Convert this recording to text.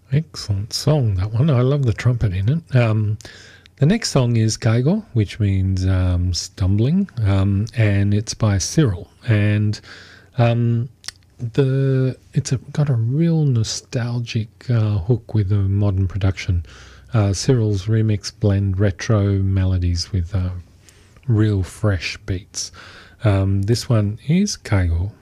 Excellent song, that one. I love the trumpet in it. The next song is Kaigo, which means stumbling, and it's by Cyril. And it's got a real nostalgic hook with a modern production. Cyril's remix blend retro melodies with real fresh beats. This one is Kaigo.